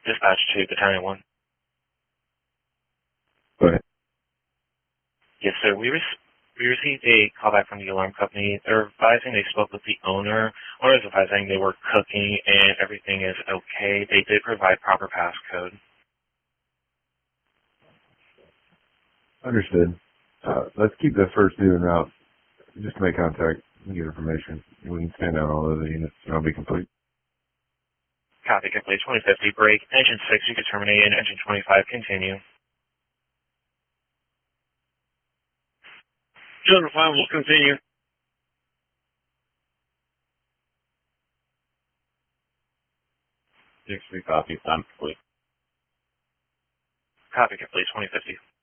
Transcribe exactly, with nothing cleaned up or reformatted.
Dispatch to Battalion one. Go ahead. Yes, sir. We, re- we received a callback from the alarm company. They're advising they spoke with the owner. Owner is advising they were cooking and everything is okay. They did provide proper passcode. Understood. Uh, let's keep the first due en route just to make contact and get information. We can stand out all of the units and I'll be complete. Copy, complete. twenty fifty, break. Engine six, you can terminate, and engine twenty-five, continue. Children five will continue. six three copy, time complete. Copy, complete. twenty fifty.